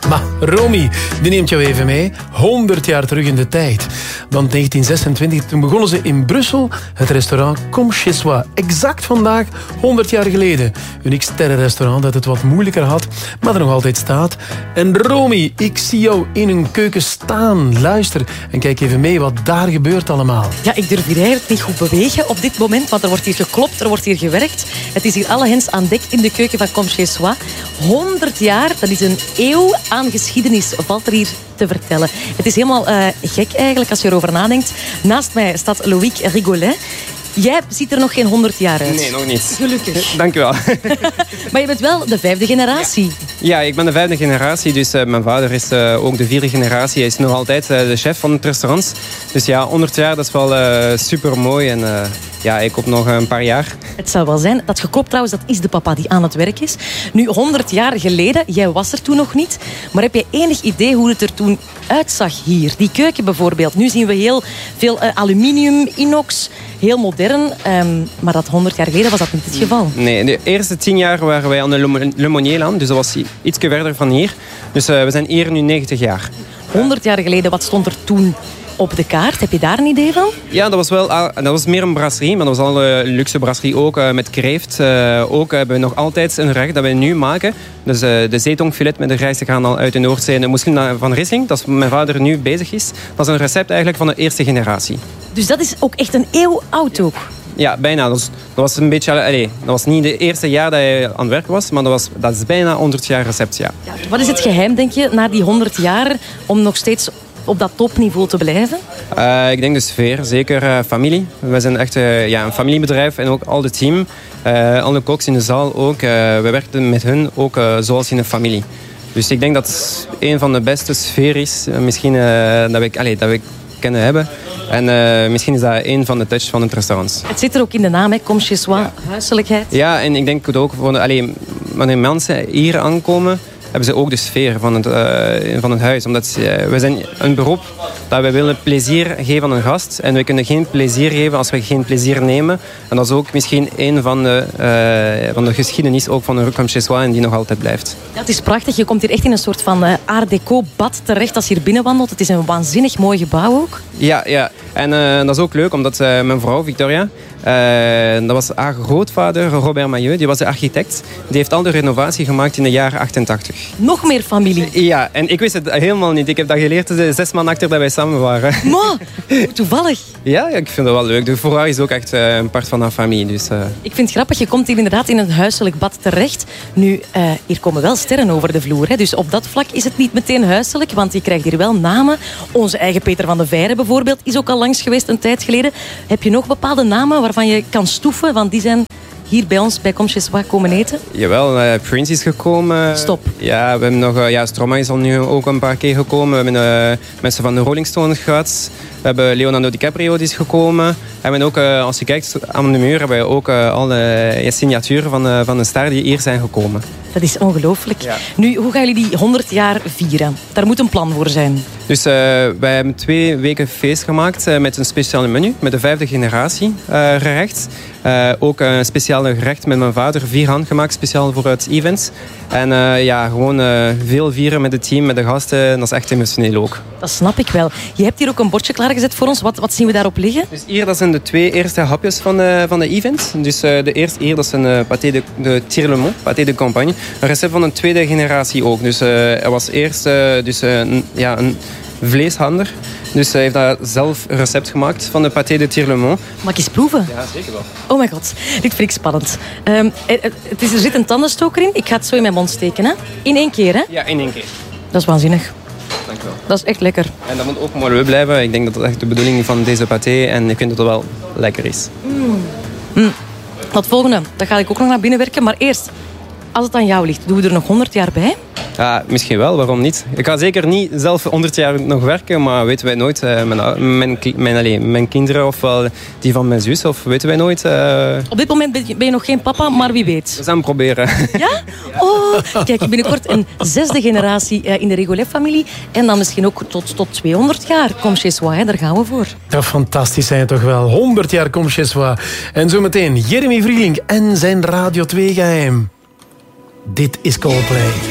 Maar Romy, die neemt jou even mee. 100 jaar terug in de tijd. Want 1926, toen begonnen ze in Brussel het restaurant Comme Chez Soi. Exact vandaag, 100 jaar geleden. Een x-sterrenrestaurant dat het wat moeilijker had, maar er nog altijd staat. En Romy, ik zie jou in een keuken staan. Luister en kijk even mee wat daar gebeurt allemaal. Ja, ik durf hier eigenlijk niet goed bewegen op dit moment, want er wordt hier geklopt, er wordt hier gewerkt. Het is hier alle hens aan dek in de keuken van Comme Chez Soi. 100 jaar, dat is een eeuw aan geschiedenis, valt er hier te vertellen. Het is helemaal gek eigenlijk als je erover nadenkt. Naast mij staat Loïc Rigolet. Jij ziet er nog geen 100 jaar uit. Nee, nog niet. Gelukkig. Dank u wel. Maar je bent wel de 5e generatie. Ja, ik ben de 5e generatie. Dus mijn vader is ook de 4e generatie. Hij is nog altijd de chef van het restaurant. Dus ja, 100 jaar, dat is wel super mooi. En ja, ik hoop nog een paar jaar. Het zou wel zijn. Dat geklopt trouwens, dat is de papa die aan het werk is. Nu, 100 jaar geleden, jij was er toen nog niet. Maar heb je enig idee hoe het er toen uitzag hier? Die keuken bijvoorbeeld. Nu zien we heel veel aluminium, inox, heel modern. Maar dat 100 jaar geleden was dat niet het geval. Nee, de eerste 10 jaar waren wij aan de Le Monnier-land. Dus dat was iets verder van hier. Dus we zijn hier nu 90 jaar. 100 jaar geleden, wat stond er toen op de kaart? Heb je daar een idee van? Ja, dat was meer een brasserie, maar dat was al een luxe brasserie ook met kreeft. Ook hebben we nog altijd een gerecht dat we nu maken. Dus de zeetongfilet met de rijst gaan al uit de Noordzee en de moesseln van Riesling. Dat is mijn vader nu bezig is. Dat is een recept eigenlijk van de eerste generatie. Dus dat is ook echt een eeuw oud ook? Ja, bijna. Dat was een beetje... dat was niet de eerste jaar dat hij aan het werk was, maar dat is bijna 100 jaar recept, ja. Wat is het geheim, denk je, na die 100 jaar, om nog steeds op dat topniveau te blijven? Ik denk de sfeer, zeker familie. We zijn echt een familiebedrijf en ook al het team. Alle koks in de zaal ook. We werken met hun ook zoals in een familie. Dus ik denk dat het een van de beste sfeer is misschien dat we kunnen hebben. En misschien is dat een van de touches van het restaurant. Het zit er ook in de naam, hè? Comme Chez Soi, huiselijkheid. Ja, en ik denk het ook, wanneer mensen hier aankomen, hebben ze ook de sfeer van het huis. Omdat we zijn een beroep dat we willen plezier geven aan een gast. En we kunnen geen plezier geven als we geen plezier nemen. En dat is ook misschien een van de geschiedenis ook van de Comme Chez Soi en die nog altijd blijft. Ja, het is prachtig. Je komt hier echt in een soort van art deco bad terecht als je hier binnenwandelt. Het is een waanzinnig mooi gebouw ook. Ja. En dat is ook leuk, omdat mijn vrouw, Victoria, dat was haar grootvader, Robert Mailleux, die was de architect. Die heeft al de renovatie gemaakt in de jaren 88. Nog meer familie. Ja, en ik wist het helemaal niet. Ik heb dat geleerd 6 maanden achter dat wij samen waren. Maar, toevallig. Ja, ik vind dat wel leuk. De vrouw is ook echt een part van haar familie. Dus, Ik vind het grappig, je komt hier inderdaad in een huiselijk bad terecht. Nu, hier komen wel sterren over de vloer. Hè? Dus op dat vlak is het niet meteen huiselijk, want je krijgt hier wel namen. Onze eigen Peter van de Veire bijvoorbeeld is ook al langs geweest een tijd geleden. Heb je nog bepaalde namen waarvan je kan stoeven? Want die zijn hier bij ons bij Comme Chez Soi komen eten. Jawel, Prince is gekomen. Stop. Ja, we hebben nog... Stromae is al nu ook een paar keer gekomen. We hebben mensen van de Rolling Stones gehad. We hebben Leonardo DiCaprio die is gekomen. En we ook, als je kijkt aan de muur, hebben we ook alle signaturen van de ster die hier zijn gekomen. Dat is ongelooflijk. Ja. Nu, hoe gaan jullie die 100 jaar vieren? Daar moet een plan voor zijn. Dus wij hebben 2 weken feest gemaakt met een speciaal menu, met de 5e generatie gerecht. Ook een speciale gerecht met mijn vader, 4 handgemaakt, speciaal voor het event. En gewoon veel vieren met het team, met de gasten. Dat is echt emotioneel ook. Dat snap ik wel. Je hebt hier ook een bordje klaargezet voor ons. Wat zien we daarop liggen? Dus hier, dat zijn de 2 eerste hapjes van de event. Dus de eerste hier, dat is een pâté de Tirlemont, pâté de campagne. Een recept van een 2e generatie ook. Dus er was eerst een vleeshandler. Dus hij heeft daar zelf een recept gemaakt van de pâté de Tirlemont. Mag ik eens proeven? Ja, zeker wel. Oh mijn god, dit vind ik spannend. Er zit een tandenstoker in. Ik ga het zo in mijn mond steken. Hè? In 1 keer, hè? Ja, in 1 keer. Dat is waanzinnig. Dank u wel. Dat is echt lekker. En dat moet ook mooi blijven. Ik denk dat dat echt de bedoeling van deze pâté en ik vind dat het wel lekker is. Dat volgende, dat ga ik ook nog naar binnen werken. Maar eerst, als het aan jou ligt, doen we er nog 100 jaar bij? Ja, misschien wel, waarom niet? Ik ga zeker niet zelf 100 jaar nog werken, maar weten wij nooit. Mijn kinderen of die van mijn zus, of weten wij nooit. Op dit moment ben je nog geen papa, maar wie weet. We gaan het proberen. Ja? Oh, kijk, binnenkort een 6e generatie in de Rigolet-familie. En dan misschien ook tot 200 jaar. Comme Chez Soi, daar gaan we voor. Ja, fantastisch zijn het toch wel. 100 jaar Comme Chez Soi. En zometeen Jeremy Vrielink en zijn Radio 2 geheim. Dit is Coldplay.